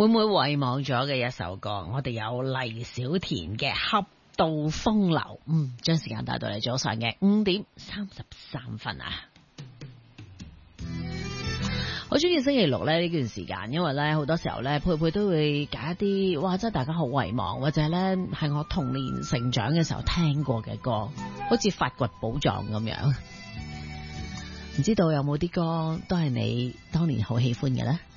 會唔會遺忘咗嘅一首歌？我哋有黎小田嘅《恰到風流》。將時間帶到嚟早上嘅5:33啊！我中意星期六咧呢段時間，因為咧好多時候咧佩佩都會揀一啲哇，真係大家好遺忘，或者咧係我童年成長嘅時候聽過嘅歌，好似發掘寶藏咁樣。唔知道有冇啲歌都係你當年好喜歡嘅呢？